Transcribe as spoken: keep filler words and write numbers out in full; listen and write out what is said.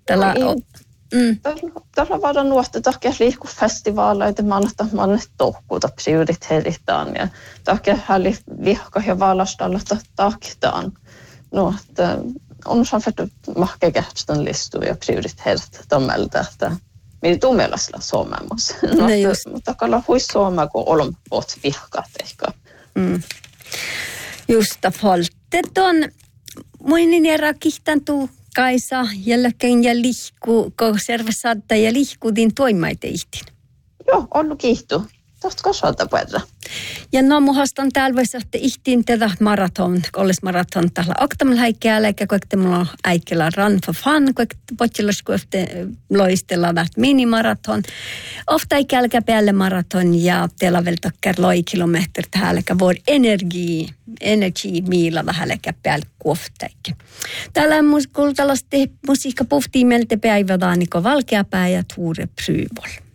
Tällä on... Mm. Tällä voidaan nuosta takia liikkufestivaaleita manata mannet tohkuuta prioriteeritaan ja takia häli vihka ja valastalla tahkitaan. No, että on sanottu mahkekähtön listu ja prioriteerit tommelta, että minä tumelasla suomamus. No, mutta kalla huis suoma kun olemme pot vihkaat ehkä. Mm. Justa falte ton muinin era kihtantuu Kaisa jälkeen ja lihku, kun servesaattaa ja lihkuudin toimaita ihtin. Joo, ollut kiihtu. Tuosta kasvalta puolella. Ja no muhastan täällä voisi että ihtiin tätä maraton, olles maraton täällä aktamalla häikkäällä, eikä kuekte mulla on äikellä run for fun, kuekte potjelas kuefte loistella väht minimaraton. Ofta ei kälkä päälle maraton ja teillä vielä takkar loi kilometri täällä, vuor energi, energy miila vähän päälle kuofteikki. Täällä on kultalasti musiikka puhtiin meiltä päivädaan, niin valkeapää ja Tuure Pryvol.